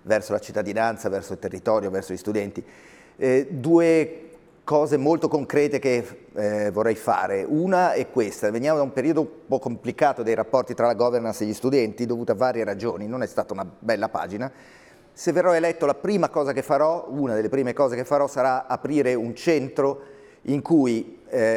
verso la cittadinanza, verso il territorio, verso gli studenti. Due cose molto concrete che vorrei fare. Una è questa: veniamo da un periodo un po' complicato dei rapporti tra la governance e gli studenti, dovuto a varie ragioni, non è stata una bella pagina. Se verrò eletto, la prima cosa che farò, una delle prime cose che farò, sarà aprire un centro in cui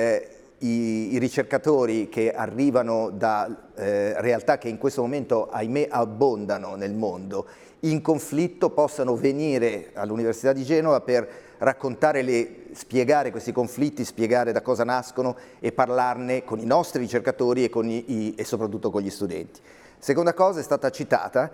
i ricercatori che arrivano da realtà che in questo momento, ahimè, abbondano nel mondo, in conflitto, possano venire all'Università di Genova per raccontare, spiegare questi conflitti, spiegare da cosa nascono e parlarne con i nostri ricercatori e soprattutto con gli studenti. Seconda cosa, è stata citata,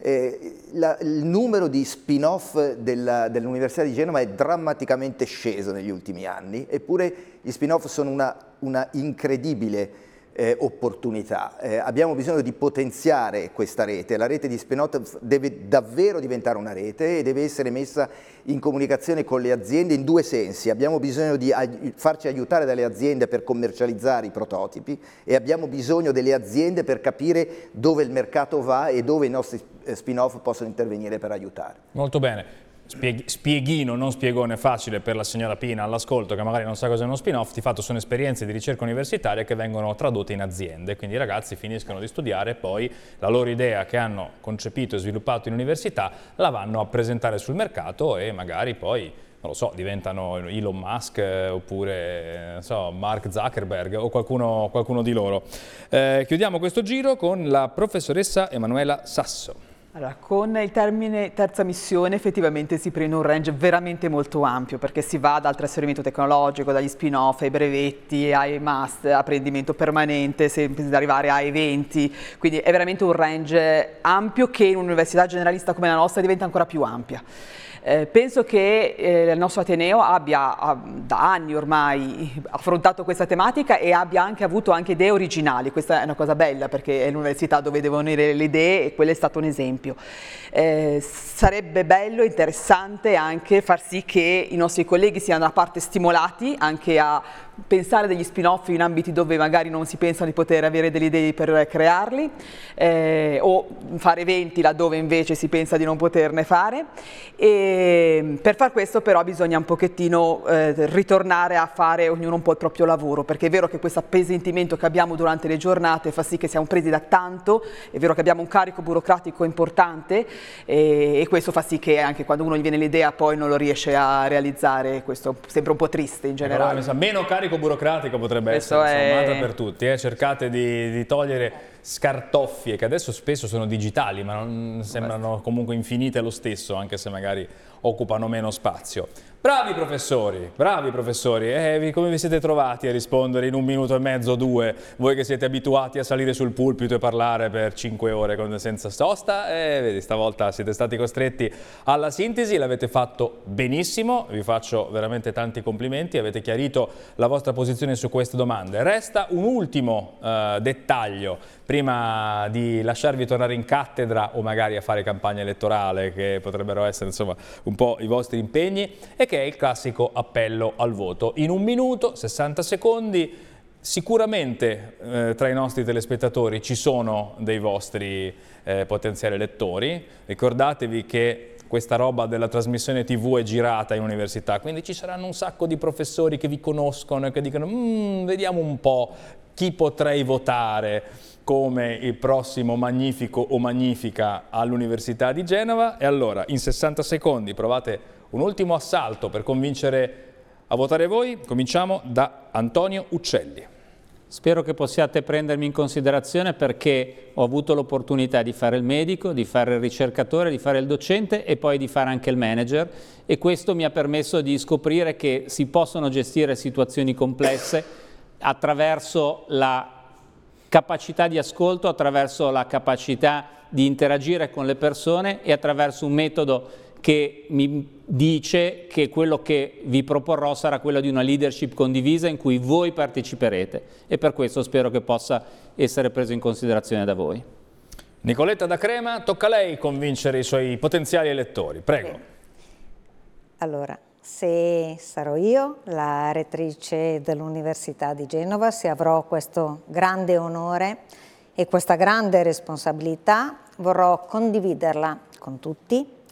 il numero di spin-off dell'Università di Genova è drammaticamente sceso negli ultimi anni, eppure gli spin-off sono una incredibile opportunità. Abbiamo bisogno di potenziare questa rete. La rete di spin-off deve davvero diventare una rete e deve essere messa in comunicazione con le aziende in due sensi. Abbiamo bisogno di farci aiutare dalle aziende per commercializzare i prototipi e abbiamo bisogno delle aziende per capire dove il mercato va e dove i nostri spin-off possono intervenire per aiutare. Molto bene. Spieghino, non spiegone facile per la signora Pina all'ascolto, che magari non sa cos'è uno spin-off. Di fatto sono esperienze di ricerca universitaria che vengono tradotte in aziende, quindi i ragazzi finiscono di studiare e poi la loro idea che hanno concepito e sviluppato in università la vanno a presentare sul mercato e magari poi, non lo so, diventano Elon Musk oppure non so, Mark Zuckerberg o qualcuno di loro. Chiudiamo questo giro con la professoressa Emanuela Sasso. Allora, con il termine terza missione effettivamente si prende un range veramente molto ampio, perché si va dal trasferimento tecnologico, dagli spin-off ai brevetti, ai master, apprendimento permanente, sempre da arrivare a eventi, quindi è veramente un range ampio che in un'università generalista come la nostra diventa ancora più ampia. Penso che il nostro Ateneo abbia da anni ormai affrontato questa tematica e abbia anche avuto idee originali. Questa è una cosa bella, perché è l'università dove devono venire le idee e quello è stato un esempio. Sarebbe bello e interessante anche far sì che i nostri colleghi siano da una parte stimolati anche a pensare degli spin-off in ambiti dove magari non si pensano di poter avere delle idee per crearli, o fare eventi laddove invece si pensa di non poterne fare. E per far questo però bisogna un pochettino ritornare a fare ognuno un po' il proprio lavoro, perché è vero che questo appesantimento che abbiamo durante le giornate fa sì che siamo presi da tanto, è vero che abbiamo un carico burocratico importante e questo fa sì che anche quando uno gli viene l'idea poi non lo riesce a realizzare. Questo sembra un po' triste in generale. Meno carico burocratico potrebbe essere insomma, per tutti. Cercate di togliere scartoffie che adesso spesso sono digitali ma non sembrano comunque infinite lo stesso, anche se magari occupano meno spazio. Bravi professori, come vi siete trovati a rispondere in 1 minuto e mezzo, 2, voi che siete abituati a salire sul pulpito e parlare per 5 ore senza sosta, vedi, stavolta siete stati costretti alla sintesi, l'avete fatto benissimo, vi faccio veramente tanti complimenti, avete chiarito la vostra posizione su queste domande. Resta un ultimo dettaglio prima di lasciarvi tornare in cattedra o magari a fare campagna elettorale, che potrebbero essere insomma un po' i vostri impegni, e che è il classico appello al voto. In 1 minuto, 60 secondi, sicuramente tra i nostri telespettatori ci sono dei vostri potenziali elettori. Ricordatevi che questa roba della trasmissione TV è girata in università, quindi ci saranno un sacco di professori che vi conoscono e che dicono vediamo un po' chi potrei votare come il prossimo magnifico o magnifica all'Università di Genova. E allora in 60 secondi provate un ultimo assalto per convincere a votare voi. Cominciamo da Antonio Uccelli. Spero che possiate prendermi in considerazione, perché ho avuto l'opportunità di fare il medico, di fare il ricercatore, di fare il docente e poi di fare anche il manager, e questo mi ha permesso di scoprire che si possono gestire situazioni complesse attraverso la capacità di ascolto, attraverso la capacità di interagire con le persone e attraverso un metodo che mi dice che quello che vi proporrò sarà quello di una leadership condivisa in cui voi parteciperete, e per questo spero che possa essere preso in considerazione da voi. Nicoletta da Crema, tocca a lei convincere i suoi potenziali elettori, prego. Allora, se sarò io la rettrice dell'Università di Genova, se avrò questo grande onore e questa grande responsabilità, vorrò condividerla con tutti,